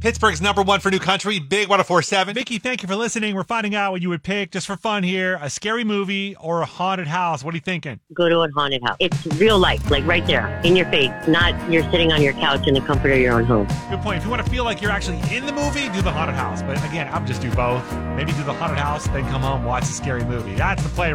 Pittsburgh's #1 for new country, Big 104.7. Vicky, thank you for listening. We're finding out what you would pick just for fun here. A scary movie or a haunted house. What are you thinking? Go to a haunted house. It's real life, like right there, in your face. Not you're sitting on your couch in the comfort of your own home. Good point. If you want to feel like you're actually in the movie, do the haunted house. But again, I would just do both. Maybe do the haunted house, then come home, watch a scary movie. That's the play.